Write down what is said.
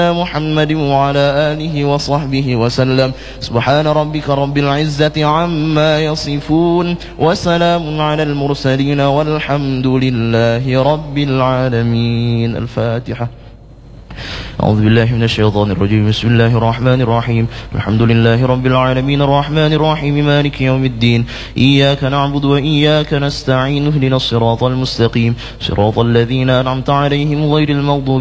محمد وعلى آله وصحبه وسلم. سبحان ربك رب العزة عما يصفون وسلام على المرسلين والحمد لله رب العالمين. الفاتحة. أعوذ بالله من الشيطان الرجيم. بسم الله الرحمن الرحيم. الحمد لله رب العالمين الرحمن الرحيم مالك يوم الدين. إياك نعبد وإياك نستعين. اهدنا الصراط المستقيم صراط الذين أنعمت عليهم غير المغضوب